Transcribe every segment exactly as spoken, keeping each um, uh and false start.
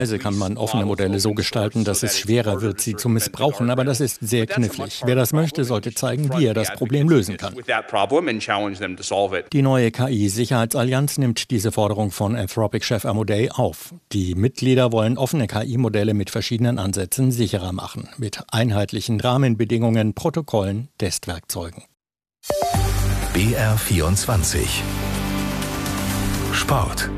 Kann man offene Modelle so gestalten, dass es schwerer wird, sie zu missbrauchen. Aber das ist sehr knifflig. Wer das möchte, sollte zeigen, wie er das Problem lösen kann. Die neue K I-Sicherheitsallianz nimmt diese Forderung von Anthropic-Chef Amodei auf. Die Mitglieder wollen offene K I-Modelle mit verschiedenen Ansätzen sicherer machen. Mit einheitlichen Rahmenbedingungen, Protokollen, Testwerkzeugen. B R vierundzwanzig Sport.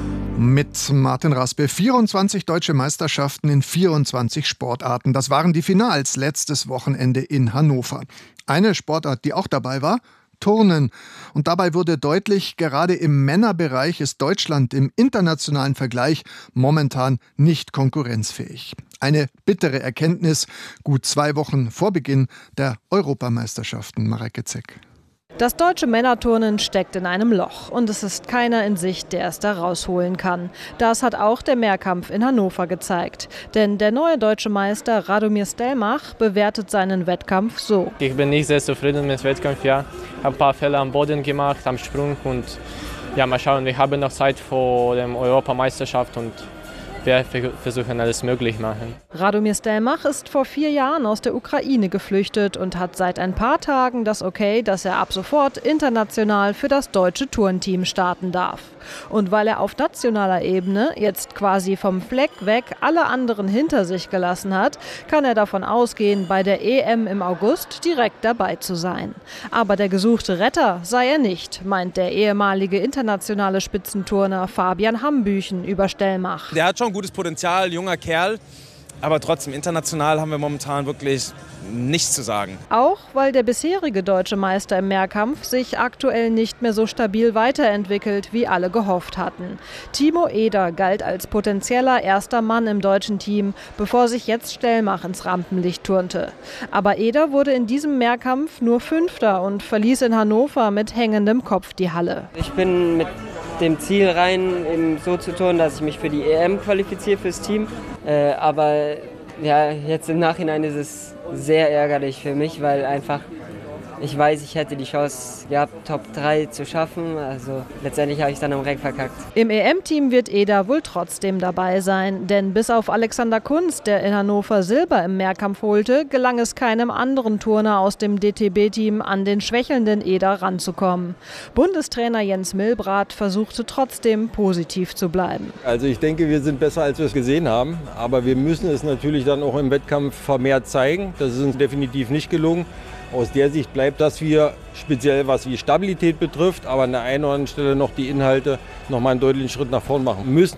Mit Martin Raspe. vierundzwanzig deutsche Meisterschaften in vierundzwanzig Sportarten. Das waren die Finals letztes Wochenende in Hannover. Eine Sportart, die auch dabei war, Turnen. Und dabei wurde deutlich, gerade im Männerbereich ist Deutschland im internationalen Vergleich momentan nicht konkurrenzfähig. Eine bittere Erkenntnis, gut zwei Wochen vor Beginn der Europameisterschaften. Mareike Zeck. Das deutsche Männerturnen steckt in einem Loch und es ist keiner in Sicht, der es da rausholen kann. Das hat auch der Mehrkampf in Hannover gezeigt. Denn der neue deutsche Meister Radomir Stelmach bewertet seinen Wettkampf so. Ich bin nicht sehr zufrieden mit dem Wettkampf, ja. Ich habe ein paar Fehler am Boden gemacht, am Sprung und ja, mal schauen, wir haben noch Zeit vor der Europameisterschaft und wir versuchen alles möglich machen. Radomir Stelmach ist vor vier Jahren aus der Ukraine geflüchtet und hat seit ein paar Tagen das Okay, dass er ab sofort international für das deutsche Turnteam starten darf. Und weil er auf nationaler Ebene jetzt quasi vom Fleck weg alle anderen hinter sich gelassen hat, kann er davon ausgehen, bei der E M im August direkt dabei zu sein. Aber der gesuchte Retter sei er nicht, meint der ehemalige internationale Spitzenturner Fabian Hambüchen über Stelmach. Der hat schon gutes Potenzial, junger Kerl. Aber trotzdem, international haben wir momentan wirklich nichts zu sagen. Auch weil der bisherige deutsche Meister im Mehrkampf sich aktuell nicht mehr so stabil weiterentwickelt, wie alle gehofft hatten. Timo Eder galt als potenzieller erster Mann im deutschen Team, bevor sich jetzt Stelmach ins Rampenlicht turnte. Aber Eder wurde in diesem Mehrkampf nur Fünfter und verließ in Hannover mit hängendem Kopf die Halle. Ich bin mit dem Ziel rein, eben so zu turnen, dass ich mich für die E M qualifiziere fürs Team. Äh, aber ja, jetzt im Nachhinein ist es sehr ärgerlich für mich, weil einfach ich weiß, ich hätte die Chance gehabt, Top drei zu schaffen. Also letztendlich habe ich es dann am Reck verkackt. Im E M-Team wird Eder wohl trotzdem dabei sein. Denn bis auf Alexander Kunz, der in Hannover Silber im Mehrkampf holte, gelang es keinem anderen Turner aus dem D T B-Team, an den schwächelnden Eder ranzukommen. Bundestrainer Jens Milbrath versuchte trotzdem positiv zu bleiben. Also ich denke, wir sind besser, als wir es gesehen haben. Aber wir müssen es natürlich dann auch im Wettkampf vermehrt zeigen. Das ist uns definitiv nicht gelungen. Aus der Sicht bleibt, dass wir speziell was wie Stabilität betrifft, aber an der einen oder anderen Stelle noch die Inhalte noch mal einen deutlichen Schritt nach vorn machen müssen.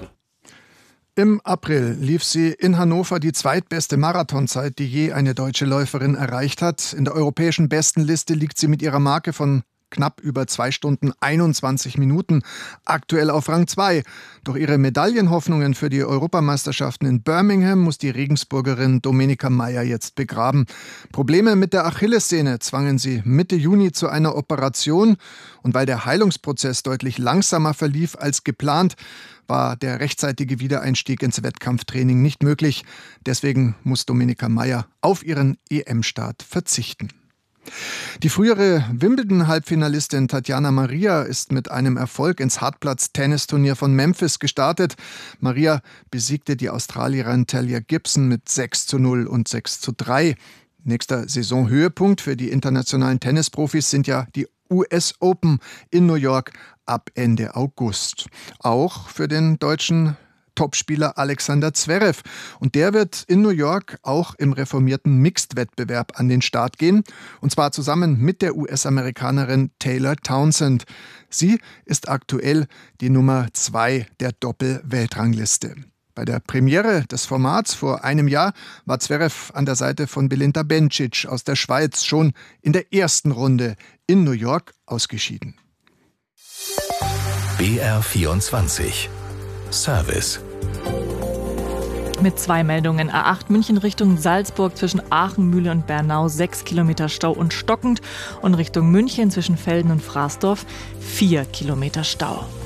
Im April lief sie in Hannover die zweitbeste Marathonzeit, die je eine deutsche Läuferin erreicht hat. In der europäischen Bestenliste liegt sie mit ihrer Marke von knapp über zwei Stunden einundzwanzig Minuten, aktuell auf Rang zwei. Doch ihre Medaillenhoffnungen für die Europameisterschaften in Birmingham muss die Regensburgerin Domenica Meyer jetzt begraben. Probleme mit der Achillessehne zwangen sie Mitte Juni zu einer Operation. Und weil der Heilungsprozess deutlich langsamer verlief als geplant, war der rechtzeitige Wiedereinstieg ins Wettkampftraining nicht möglich. Deswegen muss Domenica Meyer auf ihren E M-Start verzichten. Die frühere Wimbledon-Halbfinalistin Tatjana Maria ist mit einem Erfolg ins Hartplatz-Tennisturnier von Memphis gestartet. Maria besiegte die Australierin Talia Gibson mit sechs zu null und sechs zu drei. Nächster Saisonhöhepunkt für die internationalen Tennisprofis sind ja die U S Open in New York ab Ende August. Auch für den deutschen Topspieler Alexander Zverev. Und der wird in New York auch im reformierten Mixed-Wettbewerb an den Start gehen. Und zwar zusammen mit der U S-Amerikanerin Taylor Townsend. Sie ist aktuell die Nummer zwei der Doppel-Weltrangliste. Bei der Premiere des Formats vor einem Jahr war Zverev an der Seite von Belinda Bencic aus der Schweiz schon in der ersten Runde in New York ausgeschieden. B R vierundzwanzig Service. Mit zwei Meldungen. A acht München Richtung Salzburg zwischen Aachen, Mühle und Bernau sechs Kilometer Stau und stockend und Richtung München zwischen Velden und Fraßdorf vier Kilometer Stau.